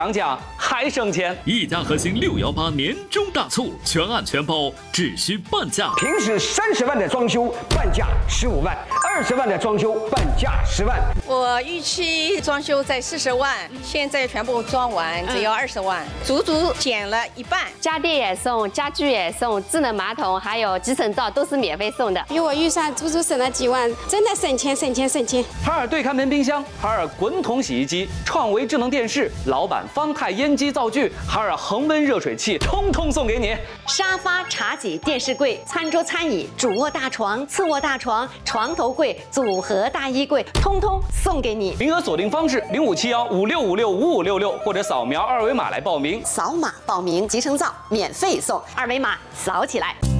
涨价还省钱， 一家核心618年终大促，全案全包，只需半价。 平时30万的装修，半价15万；20万的装修，半价10万。 我预期装修在40万，现在全部装完只要20万，足足减了一半。 家电也送，家具也送，智能马桶还有集成灶都是免费送的。 比我预算足足省了几万，真的省钱省钱省钱。 海尔对看门冰箱、海尔滚筒洗衣机、创维智能电视、老板方太烟机灶具、海尔恒温热水器，通通送给你。 沙发、茶几、电视柜、餐桌、餐椅、主卧大床、次卧大床、床头柜、组合大衣柜，通通送给你。 名额锁定方式：057156565566，或者扫描2维码来报名。 扫码报名，集成灶免费送，2维码扫起来。